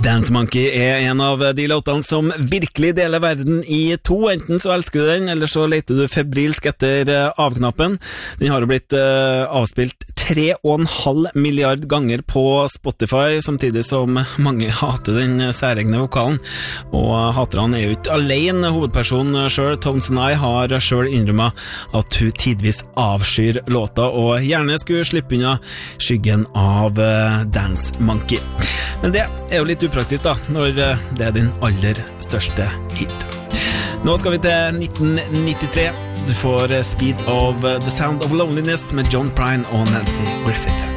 Dance Monkey en av de låtene som virkelig deler verden i to. Enten så elsker du den, eller så leter du febrilsk etter av-knappen. Den har jo blitt avspilt 3,5 milliard ganger på Spotify, samtidig som mange hater den særegne vokalen. Og haterne jo ikke alene. Hovedpersonen selv, Tones and I, har selv innrømmet at hun tidvis avskyr låta, og gjerne skulle slippe unna skyggen av Dance Monkey. Men det jo litt upraktisk da, når det din aller største hit. Nå skal vi til 1993. Du får Speed of the Sound of Loneliness med John Prine og Nancy Griffith.